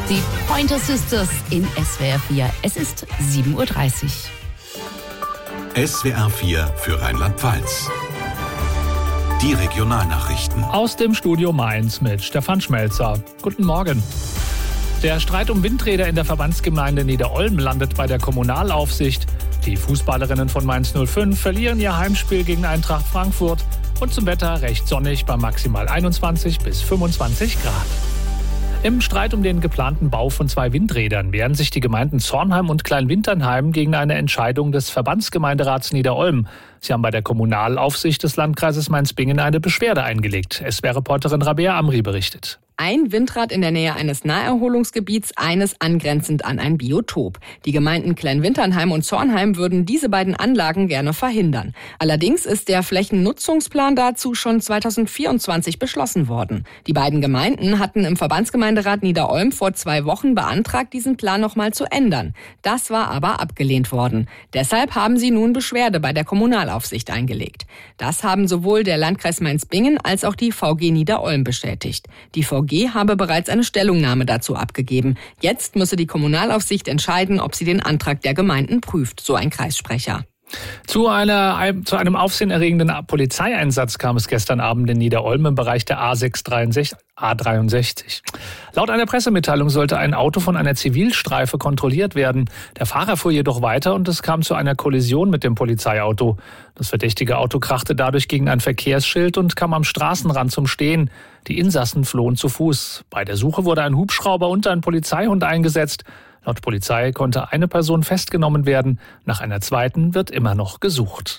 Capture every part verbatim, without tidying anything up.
Die Pointer Sisters in S W R vier. Es ist sieben Uhr dreißig. S W R vier für Rheinland-Pfalz. Die Regionalnachrichten. Aus dem Studio Mainz mit Stefan Schmelzer. Guten Morgen. Der Streit um Windräder in der Verbandsgemeinde Niederolm landet bei der Kommunalaufsicht. Die Fußballerinnen von Mainz null fünf verlieren ihr Heimspiel gegen Eintracht Frankfurt. Und zum Wetter recht sonnig bei maximal einundzwanzig bis fünfundzwanzig Grad. Im Streit um den geplanten Bau von zwei Windrädern wehren sich die Gemeinden Zornheim und Kleinwinternheim gegen eine Entscheidung des Verbandsgemeinderats Niederolm. Sie haben bei der Kommunalaufsicht des Landkreises Mainz-Bingen eine Beschwerde eingelegt. S W R-Reporterin Rabea Amri berichtet. Ein Windrad in der Nähe eines Naherholungsgebiets, eines angrenzend an ein Biotop. Die Gemeinden Kleinwinternheim und Zornheim würden diese beiden Anlagen gerne verhindern. Allerdings ist der Flächennutzungsplan dazu schon zweitausendvierundzwanzig beschlossen worden. Die beiden Gemeinden hatten im Verbandsgemeinderat Niederolm vor zwei Wochen beantragt, diesen Plan nochmal zu ändern. Das war aber abgelehnt worden. Deshalb haben sie nun Beschwerde bei der Kommunalaufsicht eingelegt. Das haben sowohl der Landkreis Mainz-Bingen als auch die V G Niederolm bestätigt. Die V G habe bereits eine Stellungnahme dazu abgegeben. Jetzt müsse die Kommunalaufsicht entscheiden, ob sie den Antrag der Gemeinden prüft, so ein Kreissprecher. Zu, einer, zu einem aufsehenerregenden Polizeieinsatz kam es gestern Abend in Niederolm im Bereich der A sechshundertdreiundsechzig. A dreiundsechzig. Laut einer Pressemitteilung sollte ein Auto von einer Zivilstreife kontrolliert werden. Der Fahrer fuhr jedoch weiter und es kam zu einer Kollision mit dem Polizeiauto. Das verdächtige Auto krachte dadurch gegen ein Verkehrsschild und kam am Straßenrand zum Stehen. Die Insassen flohen zu Fuß. Bei der Suche wurde ein Hubschrauber und ein Polizeihund eingesetzt. Laut Polizei konnte eine Person festgenommen werden. Nach einer zweiten wird immer noch gesucht.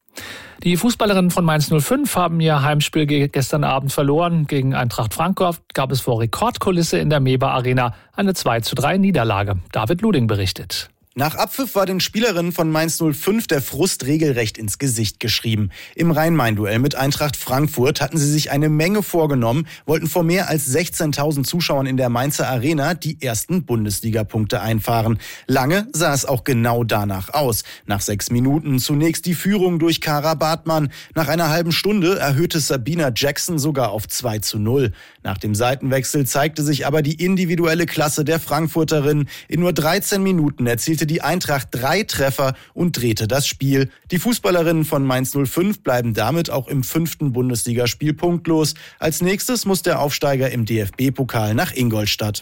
Die Fußballerinnen von Mainz null fünf haben ihr Heimspiel gestern Abend verloren. Gegen Eintracht Frankfurt gab es vor Rekordkulisse in der Meba Arena eine zwei zu drei Niederlage. David Luding berichtet. Nach Abpfiff war den Spielerinnen von Mainz null fünf der Frust regelrecht ins Gesicht geschrieben. Im Rhein-Main-Duell mit Eintracht Frankfurt hatten sie sich eine Menge vorgenommen, wollten vor mehr als sechzehntausend Zuschauern in der Mainzer Arena die ersten Bundesliga-Punkte einfahren. Lange sah es auch genau danach aus. Nach sechs Minuten zunächst die Führung durch Kara Bartmann. Nach einer halben Stunde erhöhte Sabina Jackson sogar auf zwei zu null. Nach dem Seitenwechsel zeigte sich aber die individuelle Klasse der Frankfurterin. In nur dreizehn Minuten erzielte die Eintracht drei Treffer und drehte das Spiel. Die Fußballerinnen von Mainz null fünf bleiben damit auch im fünften Bundesligaspiel punktlos. Als nächstes muss der Aufsteiger im D F B-Pokal nach Ingolstadt.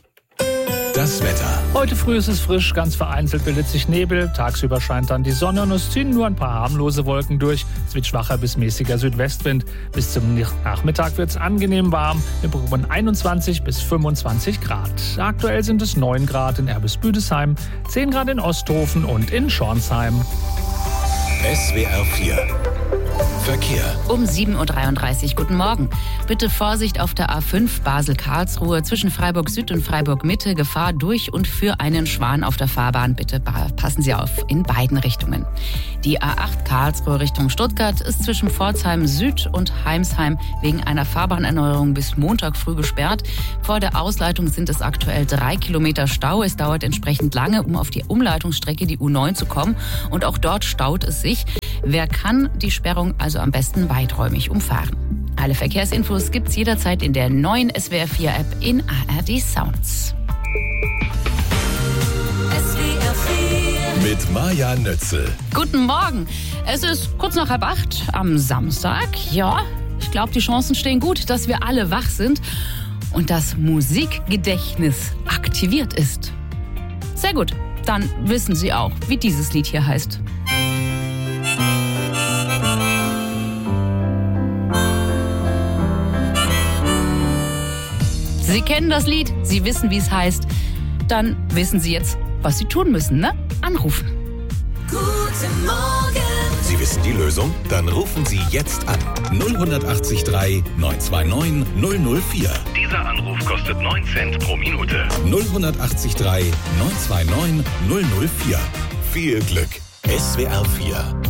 Das Wetter. Heute früh ist es frisch, ganz vereinzelt bildet sich Nebel. Tagsüber scheint dann die Sonne und es ziehen nur ein paar harmlose Wolken durch. Es wird schwacher bis mäßiger Südwestwind. Bis zum Nachmittag wird es angenehm warm. Wir bekommen einundzwanzig bis fünfundzwanzig Grad. Aktuell sind es neun Grad in Erbes-Büdesheim, zehn Grad in Osthofen und in Schornsheim. S W R vier. Verkehr. Um sieben Uhr dreiunddreißig. Guten Morgen. Bitte Vorsicht auf der A fünf Basel-Karlsruhe zwischen Freiburg Süd und Freiburg Mitte. Gefahr durch und für einen Schwan auf der Fahrbahn. Bitte passen Sie auf in beiden Richtungen. Die A acht Karlsruhe Richtung Stuttgart ist zwischen Pforzheim Süd und Heimsheim wegen einer Fahrbahnerneuerung bis Montag früh gesperrt. Vor der Ausleitung sind es aktuell drei Kilometer Stau. Es dauert entsprechend lange, um auf die Umleitungsstrecke, die U neun, zu kommen. Und auch dort staut es sich. Wer kann, die Sperrung also am besten weiträumig umfahren. Alle Verkehrsinfos gibt's jederzeit in der neuen S W R vier App in A R D Sounds. S W R vier mit Maja Nötzel. Guten Morgen. Es ist kurz nach halb acht am Samstag. Ja, ich glaube, die Chancen stehen gut, dass wir alle wach sind und das Musikgedächtnis aktiviert ist. Sehr gut, dann wissen Sie auch, wie dieses Lied hier heißt. Sie kennen das Lied, Sie wissen, wie es heißt. Dann wissen Sie jetzt, was Sie tun müssen, ne? Anrufen. Guten Morgen. Sie wissen die Lösung? Dann rufen Sie jetzt an. null acht drei neun zwei neun null null vier. Dieser Anruf kostet neun Cent pro Minute. null acht drei neun zwei neun null null vier. Viel Glück. S W R vier